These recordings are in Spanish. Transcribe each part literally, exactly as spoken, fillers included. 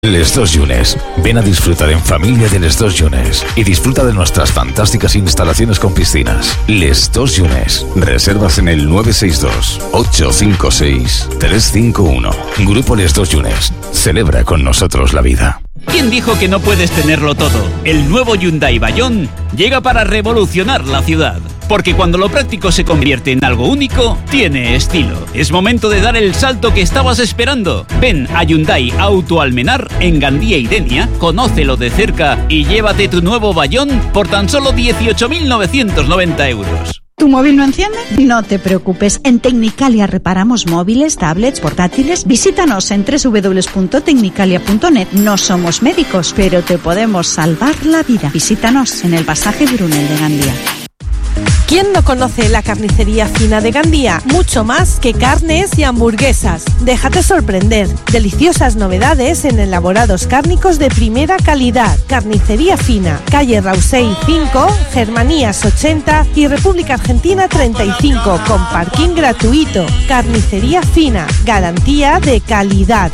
Les Dos Llunes. Ven a disfrutar en familia de Les Dos Llunes y disfruta de nuestras fantásticas instalaciones con piscinas. Les Dos Llunes. Reservas en el nueve seis dos, ocho cinco seis, tres cinco uno. Grupo Les Dos Llunes. Celebra con nosotros la vida. ¿Quién dijo que no puedes tenerlo todo? El nuevo Hyundai Bayón llega para revolucionar la ciudad. Porque cuando lo práctico se convierte en algo único, tiene estilo. Es momento de dar el salto que estabas esperando. Ven a Hyundai Auto Almenar en Gandía y Denia, conócelo de cerca y llévate tu nuevo Bayón por tan solo dieciocho mil novecientos noventa euros. ¿Tu móvil no enciende? No te preocupes, en Tecnicalia reparamos móviles, tablets, portátiles. Visítanos en doble u doble u doble u punto tecnicalia punto net. No somos médicos, pero te podemos salvar la vida. Visítanos en el pasaje Brunel de Gandía. ¿Quién no conoce la carnicería fina de Gandía? Mucho más que carnes y hamburguesas. Déjate sorprender. Deliciosas novedades en elaborados cárnicos de primera calidad. Carnicería fina. Calle Rausey cinco, Germanías ochenta y República Argentina treinta y cinco, con parking gratuito. Carnicería fina. Garantía de calidad.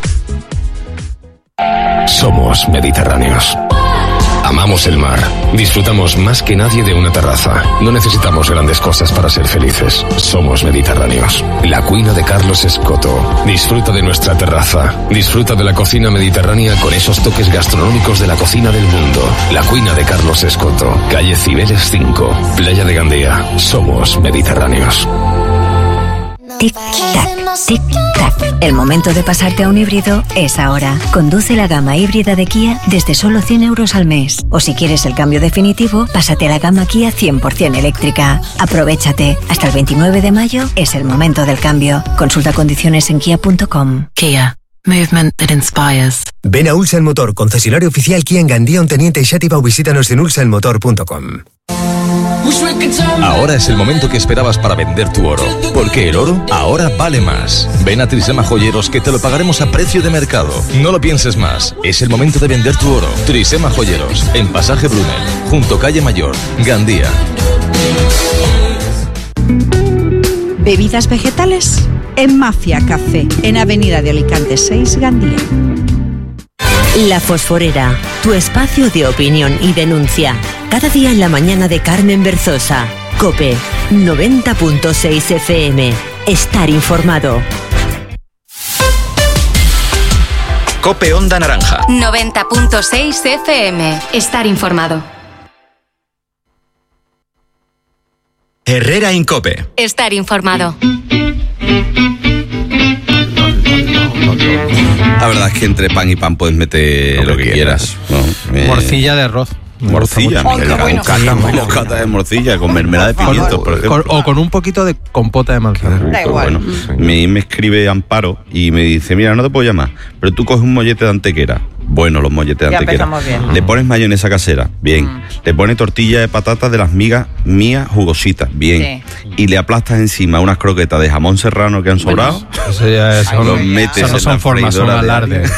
Somos mediterráneos. Amamos el mar. Disfrutamos más que nadie de una terraza. No necesitamos grandes cosas para ser felices. Somos mediterráneos. La Cuina de Carlos Escoto. Disfruta de nuestra terraza. Disfruta de la cocina mediterránea con esos toques gastronómicos de la cocina del mundo. La Cuina de Carlos Escoto. Calle Cibeles cinco. Playa de Gandía. Somos mediterráneos. Tic-tac, tic-tac. El momento de pasarte a un híbrido es ahora. Conduce la gama híbrida de Kia desde solo cien euros al mes. O si quieres el cambio definitivo, pásate a la gama Kia cien por ciento eléctrica. Aprovéchate. Hasta el veintinueve de mayo es el momento del cambio. Consulta condiciones en kia punto com. Kia. Movement that inspires. Ven a Ulsan Motor, concesionario oficial Kia en Gandía, Onteniente y Xàtiva, o visítanos en ulsan motor punto com. Ahora es el momento que esperabas para vender tu oro, porque el oro ahora vale más. Ven a Trisema Joyeros que te lo pagaremos a precio de mercado. No lo pienses más, es el momento de vender tu oro. Trisema Joyeros, en Pasaje Brunel, junto Calle Mayor, Gandía. ¿Bebidas vegetales? En Mafia Café, en Avenida de Alicante seis, Gandía. La Fosforera, tu espacio de opinión y denuncia. Cada día en la mañana de Carmen Berzosa. COPE, noventa punto seis F M. Estar informado. COPE Onda Naranja. noventa punto seis F M. Estar informado. Herrera Incope. Estar informado. La verdad es que entre pan y pan puedes meter lo, lo que, que quieras, quieras ¿no? eh, morcilla de arroz. Morcilla, me encanta. Bueno. Bocata de morcilla con mermelada de pimientos, por ejemplo. Con, o con un poquito de compota de manzana. Da igual. Bueno, sí. me, me escribe Amparo y me dice, mira, no te puedo llamar, pero tú coges un mollete de antequera. Bueno, los molletes de ya antequera. Bien. Le pones mayonesa casera, bien. Mm. Le pones tortilla de patatas de las migas mías jugositas, bien. Sí. Y le aplastas encima unas croquetas de jamón serrano que han sobrado. Bueno, eso ya es, los metes eso no son formas, son alardes.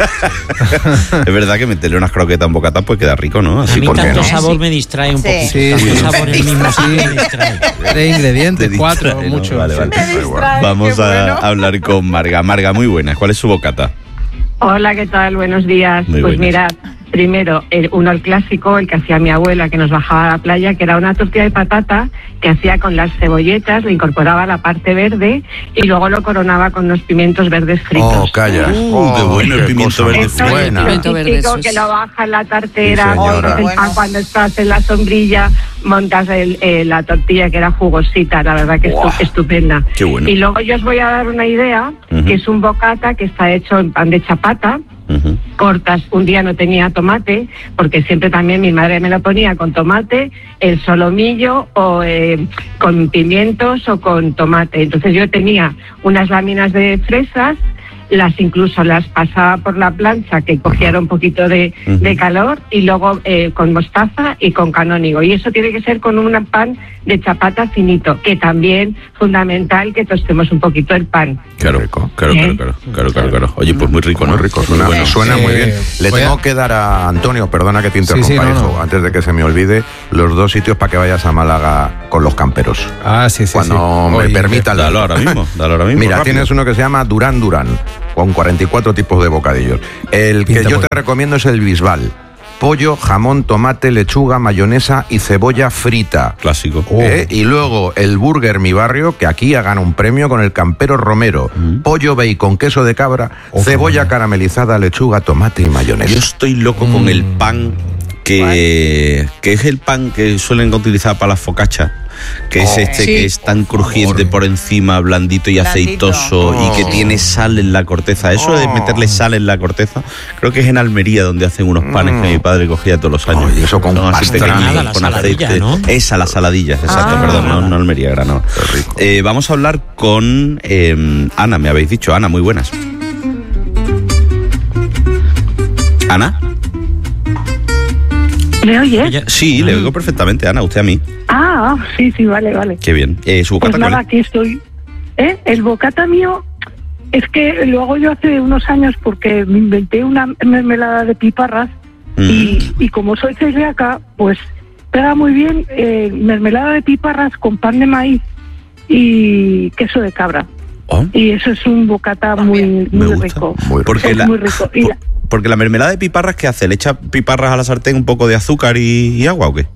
Es verdad que meterle unas croquetas en bocata pues queda rico, ¿no? Así a mí tanto sabor sí. me distrae un poco. Sí. Tanto sí. sabor en el mismo sí me distrae. Tres ingredientes, cuatro, no, mucho. Vale, vale. Vamos a bueno. hablar con Marga. Marga, muy buena. ¿Cuál es su bocata? Hola, ¿qué tal? Buenos días. Muy pues mira, primero, el, uno el clásico, el que hacía mi abuela, que nos bajaba a la playa, que era una tortilla de patata que hacía con las cebolletas, le incorporaba la parte verde y luego lo coronaba con unos pimientos verdes fritos. Oh, calla. Uh, oh, qué bueno el pimiento verde. Eso es buena. el típico que lo baja en la tartera, sí, o bueno. cuando estás en la sombrilla, montas el, eh, la tortilla que era jugosita, la verdad que wow. es estupenda. Qué bueno. Y luego yo os voy a dar una idea, uh-huh. que es un bocata que está hecho en pan de chapata. Uh-huh. Cortas, un día no tenía tomate, porque siempre también mi madre me lo ponía con tomate, el solomillo o eh, con pimientos o con tomate. Entonces yo tenía unas láminas de fresas, las incluso las pasaba por la plancha que cogiera un poquito de, uh-huh. de calor y luego eh, con mostaza y con canónigo. Y eso tiene que ser con un pan de chapata finito, que también fundamental que tostemos un poquito el pan. Claro, claro, claro, ¿Eh? claro, claro, claro, claro. Oye, pues muy rico, muy ¿no? rico, suena, bueno. suena sí. muy bien. Le Voy tengo a... que dar a Antonio, perdona que te interrumpa, sí, sí, no, hijo, no. antes de que se me olvide, los dos sitios para que vayas a Málaga con los camperos. Ah, sí, sí. Cuando sí. me Oye, permita. Dalo ahora mismo, dalo ahora mismo. Mira, rápido. Tienes uno que se llama Durán Durán. con cuarenta y cuatro tipos de bocadillos. El que yo te recomiendo es el Bisbal. Pollo, jamón, tomate, lechuga, mayonesa y cebolla frita. Clásico. ¿Eh? Y luego el Burger Mi Barrio, que aquí ha ganado un premio con el Campero Romero. Mm. Pollo, bacon, queso de cabra, oh, cebolla oh, caramelizada, lechuga, tomate y mayonesa. Yo estoy loco mm. con el pan, que, que es el pan que suelen utilizar para las focachas. Que es este, sí, que es tan crujiente por encima, blandito y blandito. aceitoso, oh. y que tiene sal en la corteza. Eso oh. de meterle sal en la corteza, creo que es en Almería donde hacen unos panes mm. que mi padre cogía todos los años. Oh, y eso con pastrami, con aceite. ¿No? Esa, las saladillas, exacto, ah. perdón, no, no Almería, Granada. Eh, vamos a hablar con eh, Ana, me habéis dicho. Ana, muy buenas. Ana. ¿Me oyes? Sí, le oigo perfectamente, Ana, usted a mí. Ah, sí, sí, vale, vale. Qué bien. Eh, ¿Su bocata pues nada, aquí estoy. ¿Eh? El bocata mío es que lo hago yo hace unos años porque me inventé una mermelada de piparras mm. y, y como soy celíaca, pues pega muy bien eh, mermelada de piparras con pan de maíz y queso de cabra. Oh. Y eso es un bocata muy, muy rico. Muy porque es la, muy rico. Y por, la, porque la mermelada de piparras, ¿qué hace? ¿Le echa piparras a la sartén, un poco de azúcar y, y agua o qué?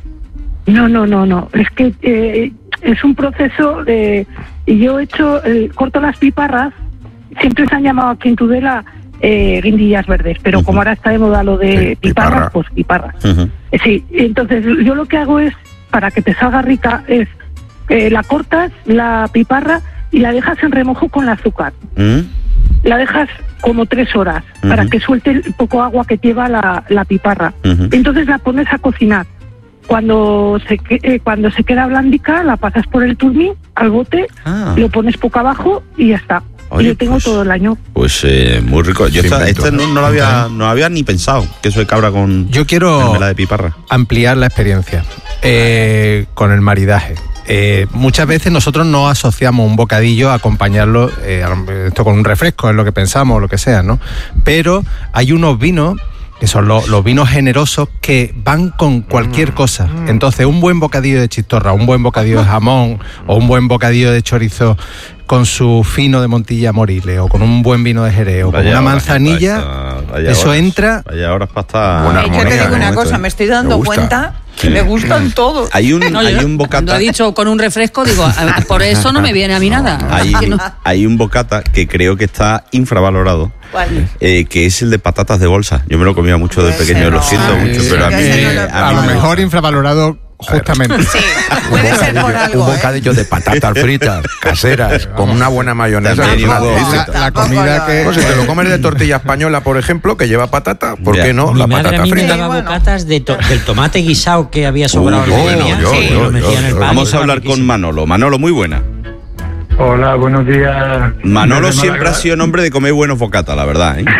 No, no, no, no. Es que eh, es un proceso de... Yo he hecho, eh, corto las piparras, siempre se han llamado aquí en Tudela eh, guindillas verdes, pero uh-huh. como ahora está de moda lo de sí, piparras, piparra. pues piparras. Uh-huh. Eh, sí, entonces yo lo que hago es, para que te salga rica, es eh, la cortas, la piparra, y la dejas en remojo con el azúcar. Uh-huh. La dejas como tres horas, uh-huh. para que suelte el poco agua que lleva la, la piparra. Uh-huh. Entonces la pones a cocinar. Cuando se eh, cuando se queda blandica, la pasas por el turmín al bote, ah. lo pones poco abajo y ya está. Oye, y lo tengo pues, todo el año. Pues eh, muy rico. Yo esta, esta no, no lo había no había ni pensado, queso de cabra con Yo quiero mermelada de piparra. Ampliar la experiencia eh, con el maridaje. Eh, muchas veces nosotros no asociamos un bocadillo a acompañarlo eh, esto con un refresco, es lo que pensamos, lo que sea, ¿no? Pero hay unos vinos que son los, los vinos generosos que van con cualquier mm, cosa. Mm. Entonces, un buen bocadillo de chistorra, un buen bocadillo de jamón o un buen bocadillo de chorizo con su fino de Montilla Moriles o con un buen vino de Jerez o vaya con una manzanilla, vaya, vaya eso horas, entra... Vaya horas para estar... Buena armonía, yo te digo una ¿no? cosa, me estoy dando me cuenta... que me gustan todos. Hay un, no, hay un bocata. Cuando ha dicho con un refresco, digo, por eso no me viene a mí nada. Hay, no. hay un bocata que creo que está infravalorado. ¿Cuál? Eh, que es el de patatas de bolsa. Yo me lo comía mucho de pequeño, no. lo siento mucho, sí, pero a mí, eh, a, a, a mí lo mejor infravalorado. Justamente. Sí, puede ser por algo. Un bocadillo ¿eh? de patatas fritas, caseras, con una buena mayonesa. La, la, la comida que... Pues si te lo comes de tortilla española, por ejemplo, que lleva patata, ¿por ya. qué no? Mi la madre patata a mí frita. me daba bocatas de to- del tomate guisado que había sobrado. Uh, yo, yo, sí, yo, lo metía yo, en el yo. pan. Vamos a hablar con Manolo. Manolo, muy buena. Hola, buenos días. Manolo siempre ha sido nombre de comer buenos bocatas, la verdad, ¿eh?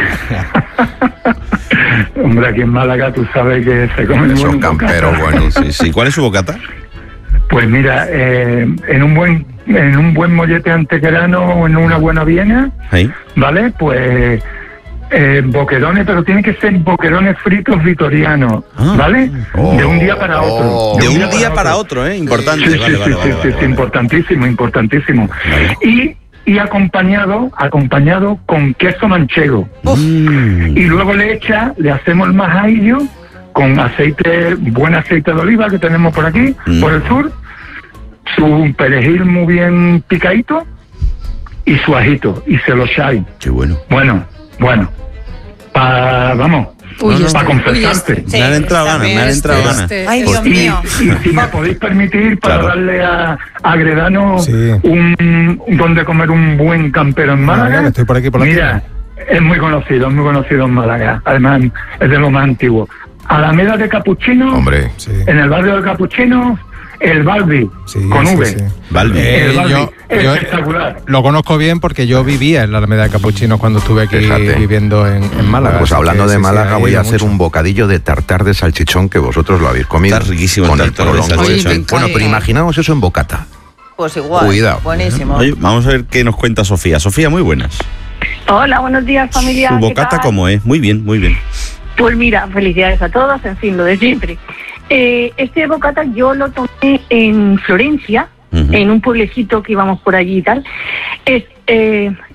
Hombre, aquí en Málaga tú sabes que se comen Son camperos buenos, sí, sí. ¿Cuál es su bocata? Pues mira, eh, en un buen en un buen mollete antequerano o en una buena viena, ¿sí? ¿Vale? Pues eh, boquerones, pero tienen que ser boquerones fritos vitorianos, ah. ¿vale? Oh. De un día para otro. De, de un, un día, día para otro, otro, ¿eh? Importante. Sí, vale, sí, vale, sí, vale, sí, vale, sí, vale. importantísimo, importantísimo. Vale. Y y acompañado acompañado con queso manchego. Mm. Y luego le echa, le hacemos el majadillo con aceite, buen aceite de oliva que tenemos por aquí, mm. por el sur, su perejil muy bien picadito y su ajito, y se lo echáis. Qué bueno. Bueno, bueno, para, vamos, para confesarte. Este, me han entrado ganas, me han entrado ganas. Este, ay, Dios y, mío. Y, y si me podéis permitir, para claro. darle a, a Gredano sí. un, donde comer un buen campero en Málaga. Málaga estoy por aquí, por aquí. Mira, es muy conocido, es muy conocido en Málaga. Además, es de lo más antiguo. Alameda de Capuchino, hombre, sí. en el barrio de Capuchino, el Balbi, sí, con sí, V. Sí. Balbi. Eh, el Balbi. Yo, espectacular. Yo lo conozco bien porque yo vivía en la Alameda de Capuchino cuando estuve aquí Fíjate. viviendo en, en Málaga. Bueno, pues hablando que, de sí, Málaga, sí, voy a hacer mucho. un bocadillo de tartar de salchichón que vosotros lo habéis comido. Está riquísimo con el el tartar de salchichón. Oye, bueno, pero imaginaos eso en bocata. Pues igual. Cuidado. Buenísimo. Oye, vamos a ver qué nos cuenta Sofía. Sofía, muy buenas. Hola, buenos días, familia. ¿Su bocata cómo es? Muy bien, muy bien. Pues mira, felicidades a todos, en fin, lo de siempre. Eh, este bocata yo lo tomé en Florencia, uh-huh. en un pueblecito que íbamos por allí y tal. Es, eh,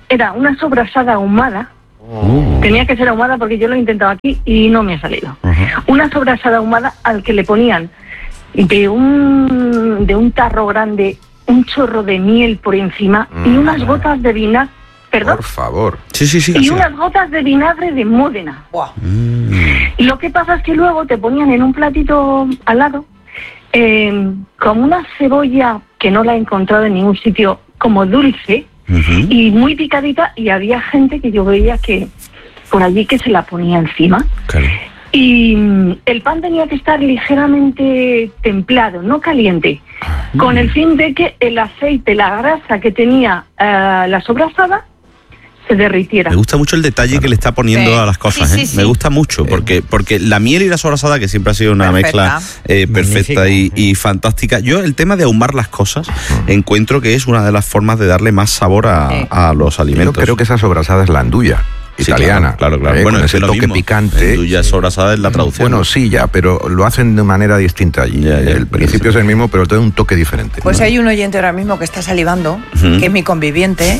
era una sobrasada ahumada. Uh. Tenía que ser ahumada porque yo lo he intentado aquí y no me ha salido. Uh-huh. Una sobrasada ahumada al que le ponían de un, de un tarro grande un chorro de miel por encima mm. y unas gotas de vinagre. ¿Perdón? Por favor. Sí, sí, sí. Y sí. unas gotas de vinagre de Módena. Wow. Mm. Y lo que pasa es que luego te ponían en un platito al lado eh, como una cebolla que no la he encontrado en ningún sitio, como dulce uh-huh. y muy picadita, y había gente que yo veía que por allí que se la ponía encima. Claro. Y el pan tenía que estar ligeramente templado, no caliente, mm. con el fin de que el aceite, la grasa que tenía uh, la sobrasada, se derritiera. Me gusta mucho el detalle que le está poniendo sí. a las cosas, sí, sí, ¿eh? Sí. Me gusta mucho, porque, porque la miel y la sobrasada, que siempre ha sido una perfecta. mezcla eh, perfecta y, y fantástica. Yo el tema de ahumar las cosas encuentro que es una de las formas de darle más sabor a, sí. a los alimentos. Yo creo que esa sobrasada es la anduya. Italiana, sí, claro, claro, claro. Eh, Bueno, con es ese toque mismo. picante. Tuya sobrasada es la traducción. Bueno, sí, ya, pero lo hacen de manera distinta allí. Ya, ya, el principio sí. es el mismo, pero tiene un toque diferente. Pues ¿no? hay un oyente ahora mismo que está salivando, uh-huh. que es mi conviviente,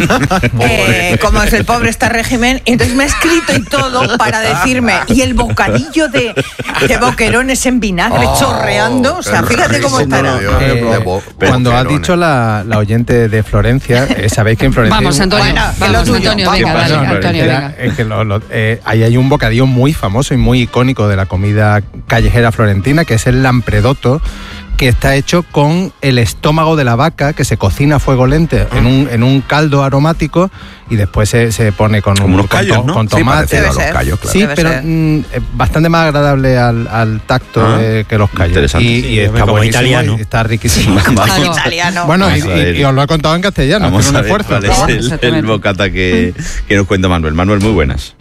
eh, como es el pobre está régimen, y entonces me ha escrito y todo para decirme, y el bocadillo de, de boquerones en vinagre oh, chorreando, o sea, fíjate cómo estará. Eh, cuando has dicho la, la oyente de Florencia, eh, sabéis que en Florencia... Vamos, Antonio, bueno, vamos, Antonio, venga, dale, Antonio. Es que lo, lo, eh, ahí hay un bocadillo muy famoso y muy icónico de la comida callejera florentina, que es el lampredotto, que está hecho con el estómago de la vaca, que se cocina a fuego lento en un, en un caldo aromático y después se, se pone con, un, unos callos, con, ¿no? con tomate. Sí, los callos, claro. Sí, pero mm, bastante más agradable al, al tacto ah, eh, que los callos. Interesante. Y, y está como buenísimo, italiano. Y está riquísimo. Claro. Italiano. Bueno, y, y, y os lo he contado en castellano, Vamos que es un a ver esfuerzo. cuál es el, el bocata que, que nos cuenta Manuel. Manuel, muy buenas.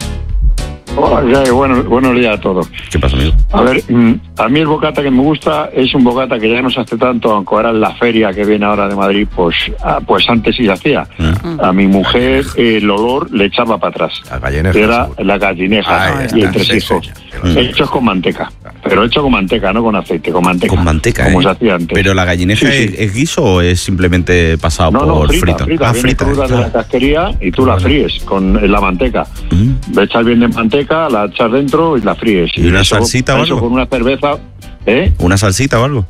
Hola, bueno, buenos días a todos. ¿Qué pasa, amigo? A ver, a mí el bocata que me gusta es un bocata que ya no se hace tanto, aunque ahora en la feria que viene ahora de Madrid, pues pues antes sí se hacía. Mm. A mi mujer el olor le echaba para atrás. La gallineja. Era la gallineja Ay, y entre hijos. Mm. Hechos con manteca, pero hecho con manteca, no con aceite, con manteca. Con manteca, como ¿eh? se hacía antes. Pero la gallineja sí, sí. ¿Es, es guiso o es simplemente pasado no, por no, frita, frito? Frita, ah, viene frita. Cruda de la casquería y tú la fríes con la manteca. Mm. Le echas bien de manteca, la echas dentro y la fríes. ¿Y, y una eso, salsita o algo? Eso con una cerveza, ¿eh? ¿Una salsita o algo?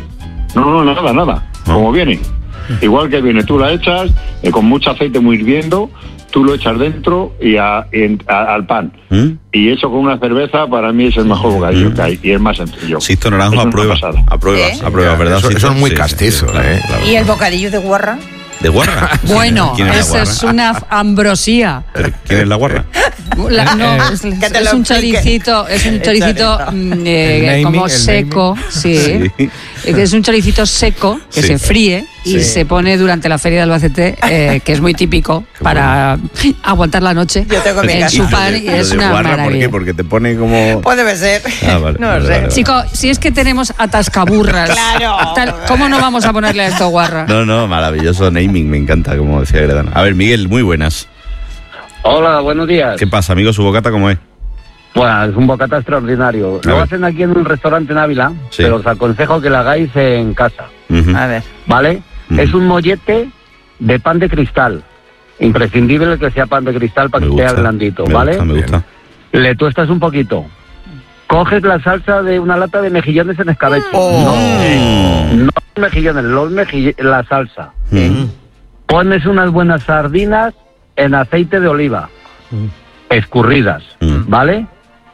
No, no, nada, nada. No. Como viene. Igual que viene, tú la echas eh, con mucho aceite muy hirviendo, tú lo echas dentro y a, en, a, al pan. ¿Mm? Y eso con una cerveza para mí es el mejor bocadillo ¿Mm? que hay y es más sencillo. Sisto Naranjo aprueba, aprueba, ¿Eh? aprueba, ¿verdad? Eso, eso es muy sí, castizo, sí, claro, ¿eh? Claro. ¿Y el bocadillo de guarra? ¿De guarra? Bueno, esa es una ambrosía. ¿Quién es la guarra? La, no, es, es un choricito, es un choricito eh, naming, como seco, sí, sí. Es un choricito seco que sí. se fríe y sí. se pone durante la feria de Albacete, eh, que es muy típico Qué para bueno. aguantar la noche. Yo tengo mi en casa. su pan y es una guarra, maravilla. ¿Por qué? Porque te pone como... Pues debe ser. Ah, vale, no vale, sé. Vale, vale. Chico, si es que tenemos atascaburras. Claro. Tal, ¿cómo no vamos a ponerle a esto guarra? No, no, maravilloso naming, me encanta, como decía Gredana. A ver, Miguel, muy buenas. Hola, buenos días. ¿Qué pasa, amigo? ¿Su bocata cómo es? Bueno, es un bocata extraordinario. A Lo ver. hacen aquí en un restaurante en Ávila, sí. pero os aconsejo que lo hagáis en casa. Uh-huh. A ver. ¿Vale? Uh-huh. Es un mollete de pan de cristal. Imprescindible que sea pan de cristal para me que gusta, esté blandito, me ¿vale? Gusta, me gusta. Le tuestas un poquito. Coges la salsa de una lata de mejillones en escabeche. Oh. No, no mejillones, los mejill- la salsa. Uh-huh. Pones unas buenas sardinas en aceite de oliva, uh-huh. escurridas, uh-huh. ¿vale?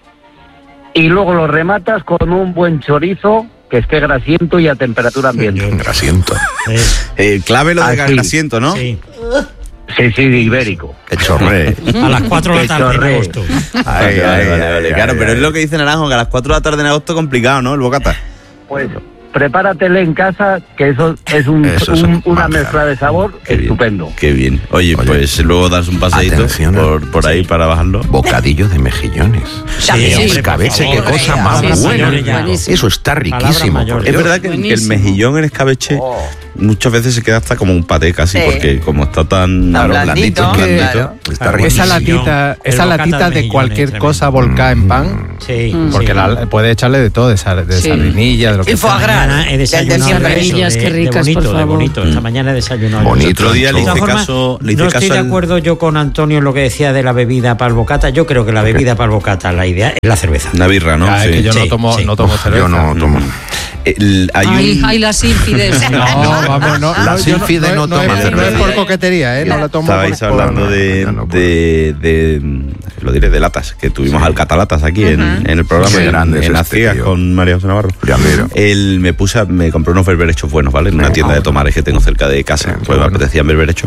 Y luego lo rematas con un buen chorizo que esté grasiento y a temperatura ambiente. Grasiento. Eh, clave lo de grasiento, ¿no? Sí. Sí, sí, ibérico. Que chorree. A las cuatro de la tarde en agosto. Ay, ay, ay, vale, vale. Claro, pero es lo que dice Naranjo, que a las cuatro de la tarde en agosto es complicado, ¿no? El bocata. Pues prepáratele en casa, que eso es, un, eso es un, un una mezcla de sabor qué estupendo. Bien, qué bien. Oye, Oye, pues luego das un paseíto por, por ahí sí. para bajarlo. Bocadillo de mejillones. Sí, sí, escabeche, qué cosa ya, más sí, buena. Sí, eso está riquísimo. Es verdad que, que el mejillón en escabeche... Oh. Muchas veces se queda hasta como un paté casi, sí. porque como está tan está blandito, blandito, blandito claro. está rico. Esa latita, esa latita de cualquier cosa volcada en pan, sí, porque sí. La, puede echarle de todo, de, sal, de sí. sardinilla, de lo que sea. Mañana he desayunado sardinillas, qué ricas, de bonito, por favor. De bonito. Esta mañana he desayunado. Bonito. Otro día le hice forma, caso, le hice no caso estoy al... de acuerdo yo con Antonio en lo que decía de la bebida para el bocata. Yo creo que la bebida para el bocata, la idea es la cerveza. Una birra, ¿no? Ya, sí. es que yo no sí, tomo, sí. no tomo cerveza. Yo no tomo. El, hay ay, un... ay, la sílfides. No, vamos, no. La sílfide no, no, no toma no, cerveza. no es por coquetería, ¿eh? No la tomo. Estabais por, hablando por, de, no, no, de, de, lo diré, de latas, que tuvimos Sí. al catalatas aquí Uh-huh. en, en el programa, Qué en, grande es en este Acías tío. con María José Navarro. Él me puse, a, me compré unos berberechos buenos, ¿vale? En una Sí. tienda de tomares que tengo cerca de casa, pues me apetecían berberechos.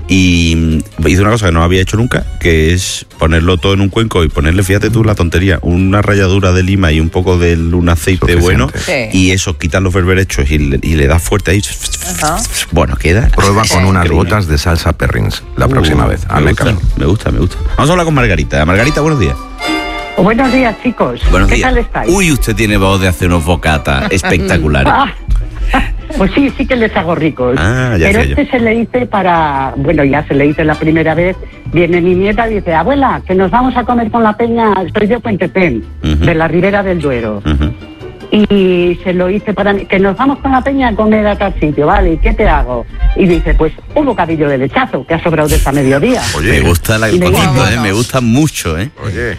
Y hice una cosa que no había hecho nunca, que es ponerlo todo en un cuenco y ponerle, fíjate tú la tontería, una ralladura de lima y un poco de un aceite Suficiente. bueno, Sí. y eso, quitas los berberechos y le, y le das fuerte ahí. Ajá. Bueno, queda. Prueba con unas increíble. gotas de salsa perrins la Uh, próxima vez. Me Hazme gusta, caso. me gusta, me gusta. Vamos a hablar con Margarita. Margarita, buenos días. Buenos días, chicos. Buenos ¿Qué días. tal estáis? Uy, usted tiene voz de hacer unos bocatas espectaculares. Ah, pues sí, sí que les hago ricos. Ah, ya Pero sé yo. este se le hice para... Bueno, ya se le hice la primera vez. Viene mi nieta y dice, abuela, que nos vamos a comer con la peña. Soy de Puentepén, Ujú. de la Ribera del Duero. Ujú. Y se lo hice para mí, que nos vamos con la peña a comer a tal sitio, ¿vale? ¿Y qué te hago? Y dice, pues un bocadillo de lechazo, que ha sobrado de esta mediodía. Me gusta la Y le digo, poquito, eh, bueno. me gusta mucho, ¿eh? Oye.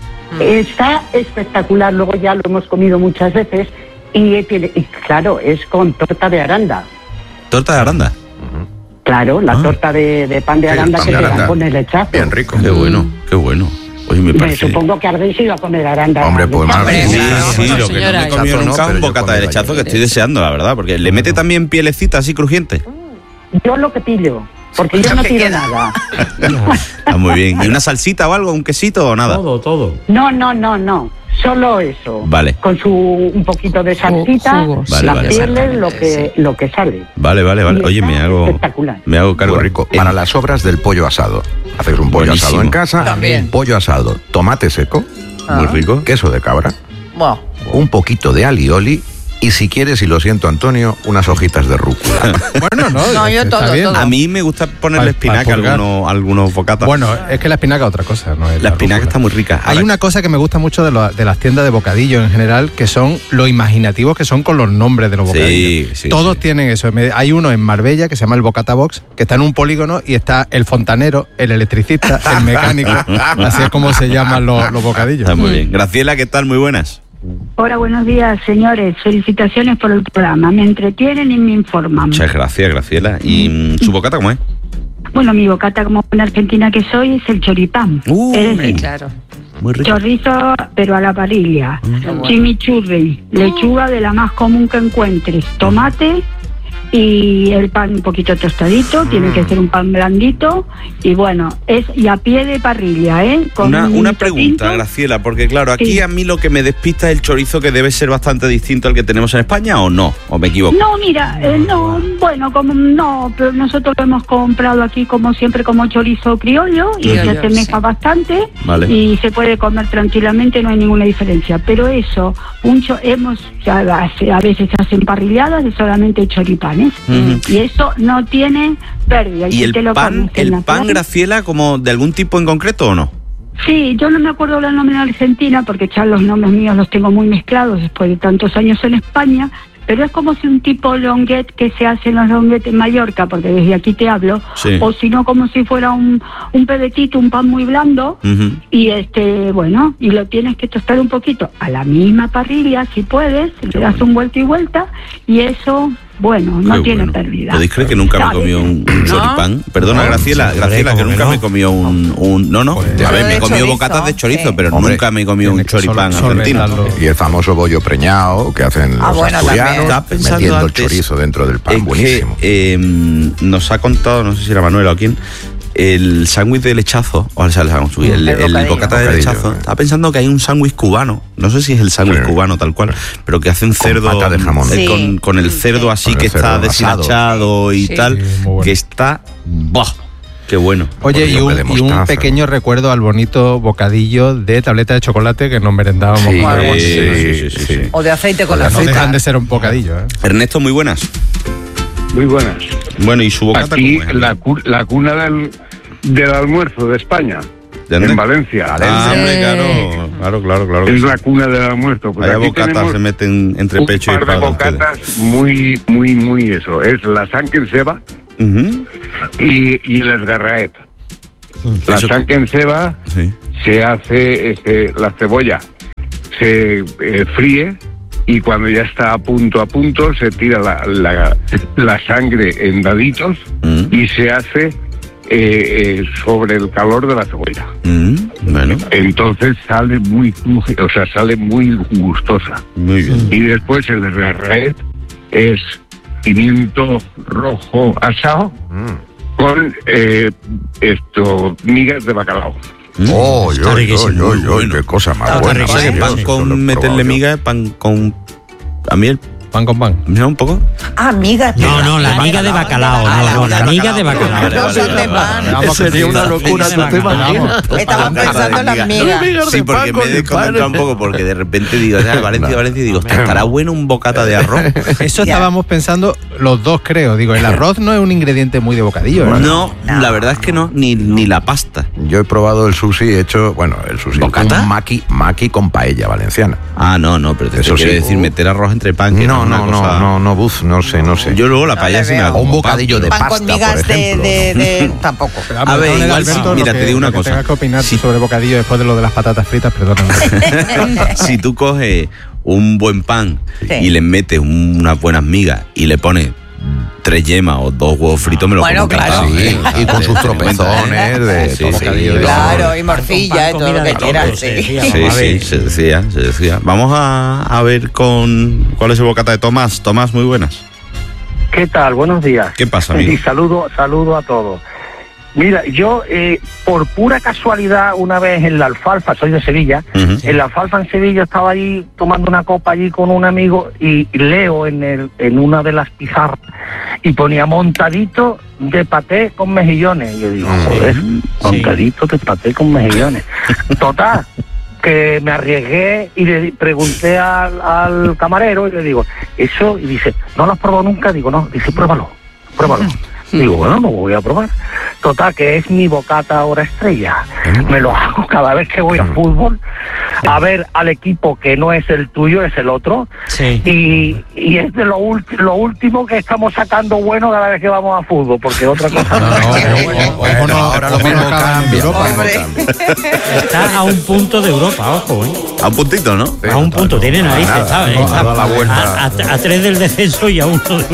Está espectacular, luego ya lo hemos comido muchas veces y, tiene, y claro, es con torta de aranda. Torta de aranda. Claro, la Ah. torta de, de pan de Sí, aranda pan que de te dan aranda. con el lechazo. Bien rico. Qué bueno, qué bueno. Oye, me Me parece... supongo que habréis ido a comer aranda. Hombre, pues lechazo. más bien. Sí, Claro, sí, bueno, lo que no me he señora. comido Lechazo no, nunca es pero un yo bocata de comí lechazo que ayer. estoy deseando, la verdad, porque le mete también pielecita así crujiente. Yo lo que pillo, porque yo no tiro nada. Está muy bien. ¿Y una salsita o algo, un quesito o nada? Todo, todo. No, no, no, no. Solo eso. Vale. Con su un poquito de salsita, jugos. Vale, las vale, pieles, lo exactamente, que, lo que sale. Vale, vale, vale. Y Oye, está me hago... espectacular. Me hago cargo. Muy rico. En- Para las sobras del pollo asado. Haces un pollo Buenísimo. asado en casa. También. Pollo asado, tomate seco, Muy rico. queso de cabra, Buah. un poquito de alioli y si quieres, y lo siento Antonio, unas hojitas de rúcula. Bueno, no. No, yo está todo, bien. todo. A mí me gusta ponerle Pa- pa espinaca a purgar. algunos, algunos bocatas. Bueno, es que la espinaca es otra cosa, ¿no? Es la espinaca rúcula. está muy rica. Hay Ahora- una cosa que me gusta mucho de, lo- de las tiendas de bocadillo en general, que son lo imaginativos que son con los nombres de los Sí, bocadillos. sí, Todos sí. tienen eso. Me- Hay uno en Marbella que se llama el Bocata Box, que está en un polígono y está el fontanero, el electricista, el mecánico. Así es como se llaman los, los bocadillos. Está muy bien. Graciela, ¿qué tal? Muy buenas. Hola, buenos días, señores. Felicitaciones por el programa. Me entretienen y me informan. Muchas gracias, Graciela. ¿Y mm, su bocata cómo es? Bueno, mi bocata, como buena argentina que soy, es el choripán. Uh, es decir, Claro. Muy rico. chorizo, pero a la parrilla. Chimichurri, lechuga de la más común que encuentres. Tomate y el pan un poquito tostadito. Tiene que ser un pan blandito. Y bueno, es y a pie de parrilla, ¿eh? Con Una, un una vinito pregunta, tinto. Graciela, porque claro, aquí Sí. a mí lo que me despista es el chorizo, que debe ser bastante distinto al que tenemos en España, ¿o no? ¿O me equivoco? No, mira, eh, no, bueno, como no, pero nosotros lo hemos comprado aquí como siempre como chorizo criollo y Criollo, se asemeja sí. bastante Vale. y se puede comer tranquilamente, no hay ninguna diferencia. Pero eso, un cho- hemos ya hace- a veces se hacen parrilladas de solamente choripanes Ujú. y eso no tiene pérdida. ¿Y si el te lo pan, comes en el la pan, playa- Graciela, como de algún tipo en concreto o no? Sí, yo no me acuerdo el nombre en Argentina porque ya los nombres míos los tengo muy mezclados después de tantos años en España, pero es como si un tipo longuet que se hace en los longuetes en Mallorca, porque desde aquí te hablo, Sí. o si no como si fuera un, un pedetito, un pan muy blando, Ujú. y este, bueno, y lo tienes que tostar un poquito a la misma parrilla, si puedes, le das un vuelta y vuelta, y eso, bueno, no Qué tiene bueno. pérdida. ¿Podéis creer que nunca me he ¿Sabes? comido un, un ¿No? choripán? Perdona, No, Graciela, sí, Graciela, que ¿cómo nunca no? me he comido un... un no, no. Joder. A ver, Pero me he de comido chorizo, bocatas de chorizo, sí. pero Hombre, nunca me he comido un tiene que choripán sol- argentino. solventarlo. Y el famoso bollo preñado que hacen Ah, los bueno, asturianos, también. Estaba pensando metiendo antes, el chorizo dentro del pan, es buenísimo. que, eh, nos ha contado, no sé si era Manuela o quién, el sándwich de lechazo, o sea, el, sándwich, el, El el bocadillo. bocata de Bocadillo, lechazo. eh. Estaba pensando que hay un sándwich cubano, no sé si es el sándwich Sí. cubano tal cual, pero que hacen cerdo pata de jamón. eh, Sí. con, con el cerdo así Con que el está cerdo asado. deshilachado y Sí. tal, Sí, muy bueno. que está, ¡buah! ¡Qué bueno! Oye, Por y Dios, un, que de y un mostaza. pequeño recuerdo al bonito bocadillo de tableta de chocolate que nos merendábamos. Sí, con algo. sí, sí, sí, sí, sí. O de aceite con No azúcar. dejan de ser un bocadillo, ¿eh? Ernesto, muy buenas. muy buenas. Bueno, ¿y su bocata Aquí, cómo es? la, cu- la cuna del, del almuerzo de España, ¿De dónde? en Valencia. Ah, hombre, claro, claro, claro, claro. Es la cuna del almuerzo. Pues Allá aquí bocatas tenemos se meten entre un pecho y par de espalda ustedes. bocatas muy, muy, muy eso. Es la Sanquenseba Ujú. y, y el esgarraet. La Sanquenseba Sí. se hace, este, la cebolla se eh, fríe y cuando ya está a punto a punto se tira la, la, la sangre en daditos Mm. y se hace eh, eh, sobre el calor de la cebolla. Mm, bueno. Entonces sale muy, cruji- o sea, sale muy gustosa. Muy bien. Y después el esgarraet es pimiento rojo asado con eh, esto migas de bacalao. Oh, Está yo, yo, riquísimo, yo, muy yo, bueno. qué cosa más Está buena. riquísimo. Dios, Pan eso lo he con meterle probado yo. miga, pan con... A mí el... Pan con pan. ¿Me da un poco? Ah, migas de No, no, la miga de bacalao, no, no, la miga de bacalao. No son de pan. Vamos, sería una locura, ¿tú te imaginas? Estaba pensando en las migas. Sí, porque me he desconcentrado un poco porque de repente digo, o sea, Valencia, Valencia, y digo, "Hostia, estará bueno un bocata de arroz". Eso estábamos pensando los dos, creo. Digo, el arroz no es un ingrediente muy de bocadillo, ¿verdad? No, la verdad es que no, ni, ni la pasta. Yo he probado el sushi hecho, bueno, el sushi. ¿Bocata? Un maqui, maqui con paella valenciana. Ah, no, no, pero te Eso quiere sí. decir meter arroz entre pan, que No, no, es no, una no, cosa- no, no, buf, no sé, no sé. Yo luego la paella sí me la O un como. bocadillo de Pan pasta, con migas por de, ejemplo. de, de- tampoco. A ver, igual sí, Alberto, mira, lo te que- digo una lo que cosa. tengas que opinar sobre bocadillo después de lo de las patatas fritas, perdóname. Si tú coges un buen pan Sí. y le metes un- unas buenas migas y le pones tres yemas o dos huevos fritos, me lo Bueno, como claro. encantado, ¿eh? Sí, y con sus Te doy cuenta, tropezones de Sí, todo sí, bocadillo de Claro, y morcilla y todo lo que quieras. Sí. Sí, sí, se decía, se decía. Vamos a, a ver con cuál es el bocata de Tomás. Tomás, muy buenas. ¿Qué tal? Buenos días. ¿Qué pasa, amigo? Y saludo, saludo a todos. Mira, yo eh, por pura casualidad una vez en la Alfalfa, soy de Sevilla, Ujú. en la Alfalfa en Sevilla estaba allí tomando una copa allí con un amigo y leo en, el, en una de las pizarras y ponía montadito de paté con mejillones. Y yo digo, joder, montadito de paté con mejillones. Total, que me arriesgué y le di- pregunté al, al camarero y le digo, eso, y dice, ¿no lo has probado nunca? Digo, no, dice, pruébalo, pruébalo. Digo, bueno, lo voy a probar. Total, que es mi bocata ahora estrella. Me lo hago cada vez que voy a fútbol, a ver al equipo que no es el tuyo, es el otro. Sí. Y, y es de lo, ulti- lo último que estamos sacando bueno cada vez que vamos a fútbol, porque otra cosa no. Bueno, ahora lo mismo cambia. Está a un punto de Europa, ojo, ¿eh? A un puntito, ¿no? A un punto, tiene narices, Nada, ¿sabes? no, Está ha dado la vuelta. A, a- a tres del descenso y a uno de